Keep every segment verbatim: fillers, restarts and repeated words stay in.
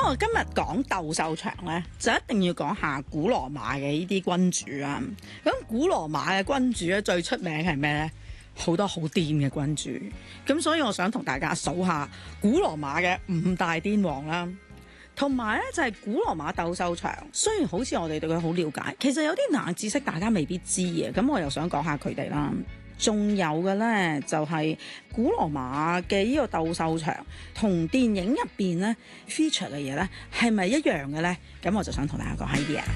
我今日講鬥獸場咧，就一定要講下古羅馬嘅呢啲君主啊。咁古羅馬嘅君主咧，最出名係咩咧？好多好癲嘅君主。咁所以我想同大家數下古羅馬嘅五大癲王啦。同埋咧就係古羅馬鬥獸場，雖然好似我哋對佢好了解，其實有啲冷知識大家未必知嘅。咁我又想講下佢哋啦。仲有嘅咧就係古羅馬嘅呢個鬥獸場同電影入邊咧 feature 嘅嘢咧係咪一樣嘅咧？咁我就想同大家講下呢啲嘢。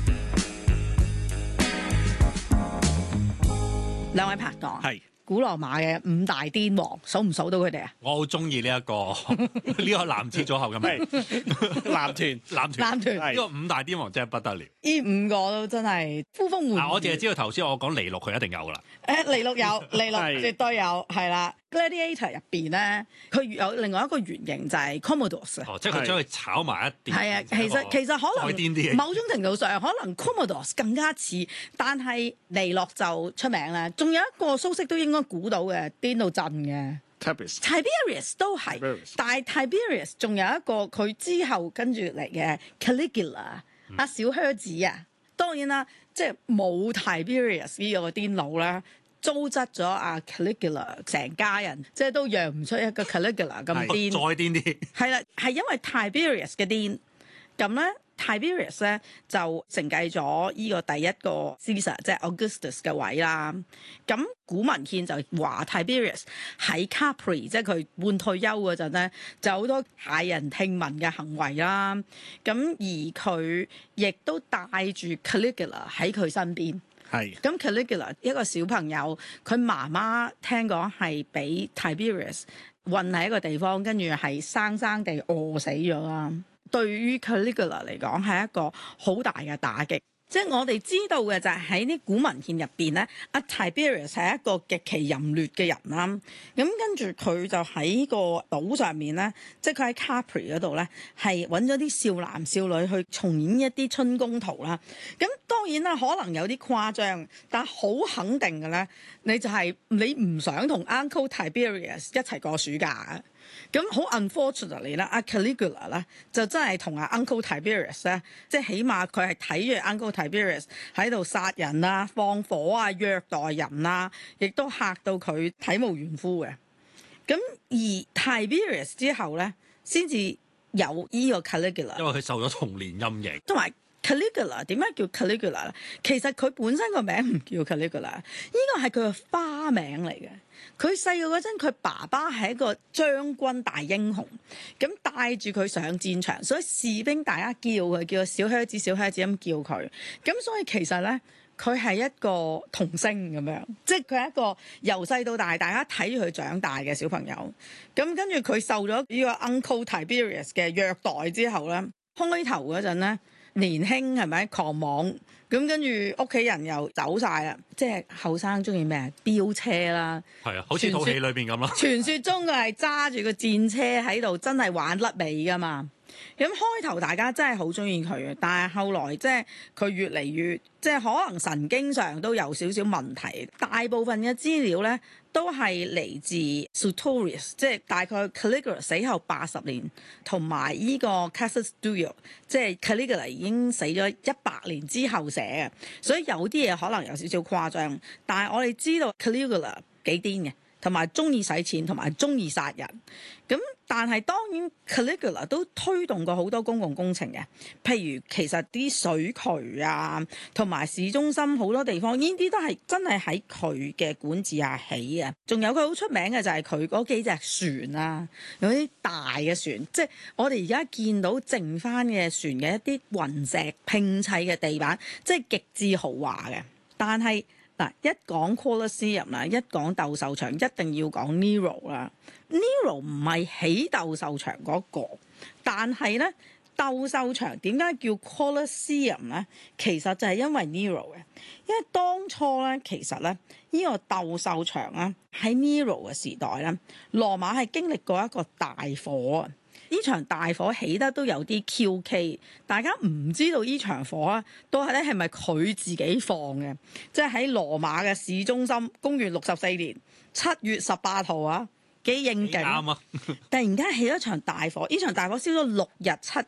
兩位拍檔係古羅馬嘅五大癲王，數唔數到佢哋啊？ 我好中意呢一個呢個男子組合嘅咩？男團男團男團呢個五大癲王真係不得了。 呢五個都真係呼風喚雨。 嗱，我淨係知道頭先我講尼祿佢一定有噶啦。 誒，尼祿有，尼祿絕對有，係啦。Gladiator 入邊咧，佢有另外一個原型就係 Commodus。 哦，即係佢將佢炒埋一碟。係啊， 其實其實可能癲啲某種程度上，可能 Commodus 更加似，但係尼祿就出名啦。仲有一個蘇軾都應該估到嘅，癲到震嘅。Tiberius 都係，但係 Tiberius 仲有一個佢之後跟住嚟嘅 Caligula，阿、嗯、小靴子啊。當然啦，即係冇 Tiberius 呢個癲佬啦。糟質咗阿 Caligula 成家人，即係都養唔出一個 Caligula 咁癲， 再癲啲。係啦，係因為 Tiberius 嘅癲，咁咧 Tiberius 咧就承繼咗呢個第一個 Caesar， 即係 Augustus 嘅位啦。咁古文獻就話 Tiberius 喺 Capri， 即係佢半退休嗰陣咧，就好多駭人聽聞嘅行為啦。咁而佢亦都帶住 Caligula 喺佢身邊。係咁 Caligula 一個小朋友，佢媽媽聽講係俾 Tiberius 運喺一個地方，跟住係生生地餓死咗啦。對於 Caligula 嚟講係一個好大嘅打擊。即係我哋知道嘅就係喺啲古文獻入邊咧，阿 Tiberius 係一個極其淫劣嘅人啦。咁跟住佢就喺個島上面咧，即係佢喺 Capri 嗰度咧，係揾咗啲少男少女去重演一啲春宮圖啦。咁當然啦，可能有啲誇張，但係好肯定嘅咧，你就係你唔想同 Uncle Tiberius 一齊過暑假。咁好 unfortunately 啦，阿 Caligula 咧就真係同阿 Uncle Tiberius 咧，即係起碼佢係睇住 Uncle Tiberius 喺度殺人啊、放火啊、虐待人啊，亦都嚇到佢體無完膚嘅。咁而 Tiberius 之後咧，先至有依個 Caligula， 因為佢受咗童年陰影。 同埋 Caligula 點解叫 Caligula 咧？其實佢本身個名唔叫 Caligula，呢個係佢個花名嚟嘅。佢細個嗰陣，佢爸爸係一個將軍大英雄，咁帶住佢上戰場，所以士兵大家叫佢叫小靴子、小靴子咁叫佢。咁所以其實咧，佢係一個童星咁樣，即係佢係一個由細到大大家睇住佢長大嘅小朋友。咁跟住佢受咗呢個 Uncle Tiberius 嘅虐待之後咧，開頭嗰陣咧，年輕係咪狂妄？咁跟住屋企人又走晒啦，即係後生中意咩？飆車啦， 係啊，好似套戲裏邊咁咯。 傳說中佢係揸住個戰車喺度，真係玩甩尾噶嘛。咁開頭大家真係好中意佢嘅，但係後來即係佢越嚟越，即係可能神經上都有少少問題。大部分嘅資料咧都係嚟自 Sutorius， 即係大概 Caligula 死後八十年，同埋依個 Cassius Dio， 即係 Caligula 已經死咗一百年之後寫嘅，所以有啲嘢可能有少少誇張。但係我哋知道 Caligula 幾癲嘅。同埋中意使錢，同埋中意殺人。咁但係當然 Caligula 都推動過好多公共工程嘅，譬如其實啲水渠啊，同埋市中心好多地方，呢啲都係真係喺佢嘅管治下起嘅。仲有佢好出名嘅就係佢嗰幾隻船啊，有啲大嘅船，即係我哋而家見到剩翻嘅船嘅一啲雲石拼砌嘅地板，即係極致豪華嘅。但係嗱，一講 Colosseum 啦，一講鬥獸場，一定要講 Nero 啦。Nero 唔係起鬥獸場嗰個，但係咧鬥獸場點解叫 Colosseum 咧？其實就係因為 Nero 嘅，因為當初咧其實咧呢個鬥獸場咧喺 Nero 嘅時代咧，羅馬係經歷過一個大火啊！呢場大火起得都有啲 Q K， 大家唔知道呢場火啊，到底咧係咪佢自己放嘅？即係喺羅馬嘅市中心，公元六十四年七月十八號啊，幾應景。啱啊！突然間起咗場大火，呢場大火燒咗六日七